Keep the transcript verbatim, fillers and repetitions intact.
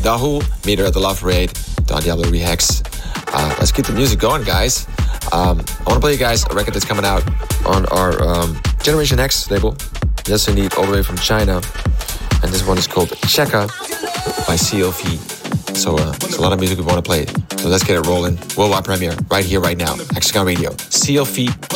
The Who, Meter at the Love Parade, Don Diablo Rehex. Uh, let's keep the music going, guys. Um, I want to play you guys a record that's coming out on our um, Generation X label. Yes, indeed, all the way from China. And this one is called Checker by C L V. So uh, there's a lot of music we want to play. So let's get it rolling. Worldwide premiere right here, right now. Hexagon Radio. C L V